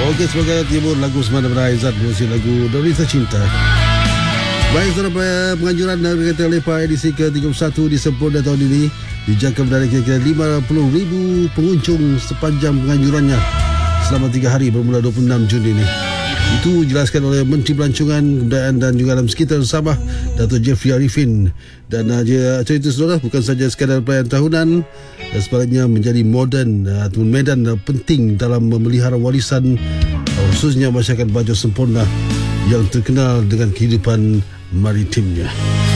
Okey, sebagai timur lagu Semana Beraizat, musik lagu Derita Cinta. Baik, saudara, penganjuran berkaitan lepas edisi ke-31 disempurna tahun ini dijangka berada kira-kira 50,000 pengunjung sepanjang penganjurannya selama 3 hari bermula 26 Jun ini. Itu dijelaskan oleh Menteri Pelancongan, Kebudayaan dan juga Alam Sekitar Sabah, Dato' Jeffrey Arifin. Dan acara itu, saudara, bukan saja sekadar perayaan tahunan, dan sebaliknya menjadi moden atau medan penting dalam memelihara warisan, khususnya masyarakat Bajo Semporna yang terkenal dengan kehidupan maritimnya.